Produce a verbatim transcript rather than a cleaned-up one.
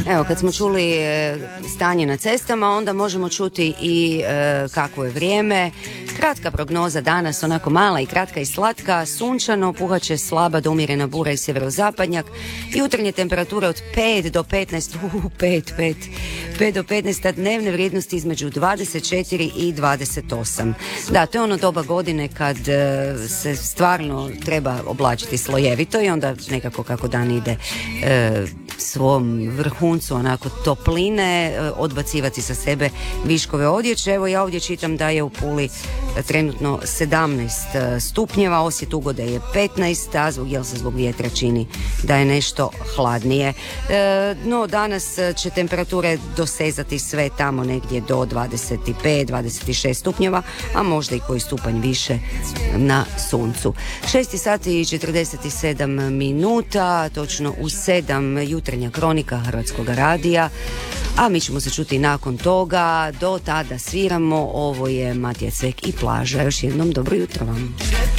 Evo, kad smo čuli e, stanje na cestama, onda možemo čuti i e, kakvo je vrijeme. Kratka prognoza danas, onako mala i kratka i slatka, sunčano, puhaće slaba do umjerena bura i sjeverozapadnjak, jutarnje temperature od pet do petnaest, uh, pet, pet, pet do petnaest, a dnevne vrijednosti između dvadeset četiri i dvadeset osam. Da, to je ono doba godine kad e, se stvarno treba oblačiti slojevito i onda nekako kako dan ide e, svom vrhuncu onako topline, odbacivati sa sebe viškove odjeće. Evo ja ovdje čitam da je u Puli trenutno sedamnaest stupnjeva, Osjet ugode je petnaest, a zbog, jel se zbog vjetra čini da je nešto hladnije. E, no danas će temperature dosezati sve tamo negdje do dvadeset pet dvadeset šest stupnjeva, a možda i koji stupanj više na suncu. šest sati i četrdeset sedam minuta, točno u sedam jutarnja kronika Hrvatskog radija, a mi ćemo se čuti nakon toga. Do tada sviramo, ovo je Matija Cvek i Plaža. Još jednom dobro jutro vam.